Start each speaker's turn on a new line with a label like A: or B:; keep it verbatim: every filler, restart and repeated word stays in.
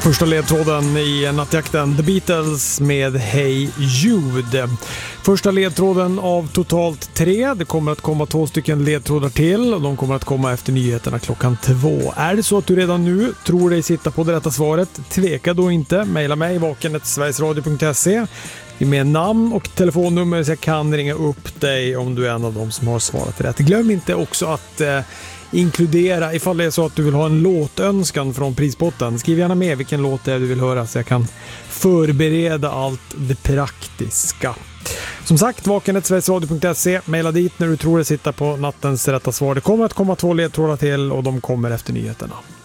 A: Första ledtråden i nattjakten, The Beatles med Hey Jude. Första ledtråden av totalt tre. Det kommer att komma två stycken ledtrådar till och de kommer att komma efter nyheterna klockan två. Är det så att du redan nu tror dig sitta på det rätta svaret, tveka då inte. Maila mig vaken snabel-a sverigesradio punkt se med namn och telefonnummer så jag kan ringa upp dig om du är en av dem som har svarat rätt. Glöm inte också att eh, inkludera ifall det är så att du vill ha en låtönskan från prispotten. Skriv gärna med vilken låt det är du vill höra så jag kan förbereda allt det praktiska. Som sagt, vaken snabel-a sverigesradio punkt se. Maila dit när du tror dig sitta på nattens rätta svar. Det kommer att komma två ledtrådar till och de kommer efter nyheterna.